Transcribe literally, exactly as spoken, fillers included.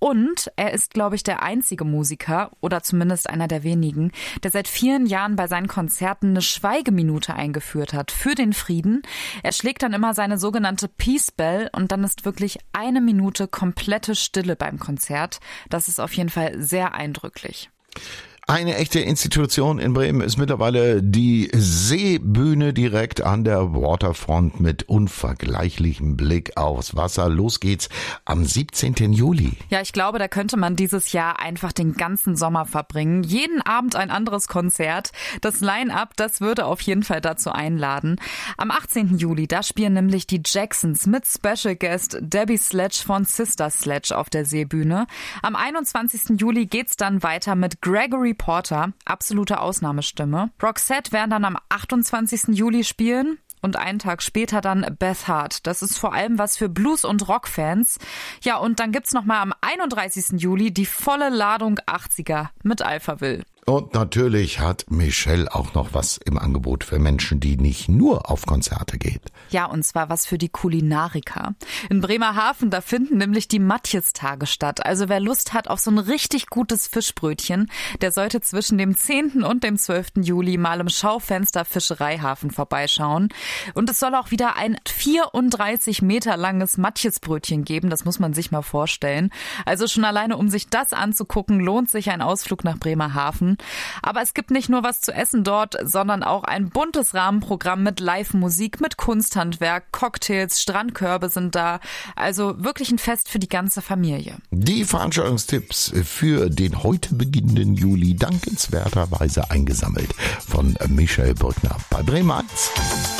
Und er ist, glaube ich, der einzige Musiker, oder zumindest einer der wenigen, der seit vielen Jahren bei seinen Konzerten eine Schweigeminute eingeführt hat für den Frieden. Er schlägt dann immer seine sogenannte Peace Bell und dann ist wirklich eine Minute komplette Stille beim Konzert. Das ist auf jeden Fall sehr eindrücklich. Eine echte Institution in Bremen ist mittlerweile die Seebühne direkt an der Waterfront mit unvergleichlichem Blick aufs Wasser. Los geht's am siebzehnten Juli. Ja, ich glaube, da könnte man dieses Jahr einfach den ganzen Sommer verbringen. Jeden Abend ein anderes Konzert. Das Line-Up, das würde auf jeden Fall dazu einladen. Am achtzehnten Juli, da spielen nämlich die Jacksons mit Special Guest Debbie Sledge von Sister Sledge auf der Seebühne. Am einundzwanzigsten Juli geht's dann weiter mit Gregory Porter, absolute Ausnahmestimme. Roxette werden dann am achtundzwanzigsten Juli spielen. Und einen Tag später dann Beth Hart. Das ist vor allem was für Blues- und Rockfans. Ja, und dann gibt's nochmal am einunddreißigsten Juli die volle Ladung achtziger mit Alphaville. Und natürlich hat Michelle auch noch was im Angebot für Menschen, die nicht nur auf Konzerte gehen. Ja, und zwar was für die Kulinariker. In Bremerhaven, da finden nämlich die Matjestage statt. Also wer Lust hat auf so ein richtig gutes Fischbrötchen, der sollte zwischen dem zehnten und dem zwölften Juli mal im Schaufenster Fischereihafen vorbeischauen. Und es soll auch wieder ein vierunddreißig Meter langes Matjesbrötchen geben. Das muss man sich mal vorstellen. Also schon alleine, um sich das anzugucken, lohnt sich ein Ausflug nach Bremerhaven. Aber es gibt nicht nur was zu essen dort, sondern auch ein buntes Rahmenprogramm mit Live-Musik, mit Kunsthandwerk, Cocktails, Strandkörbe sind da. Also wirklich ein Fest für die ganze Familie. Die Veranstaltungstipps für den heute beginnenden Juli dankenswerterweise eingesammelt von Michelle Brückner bei Bremen eins.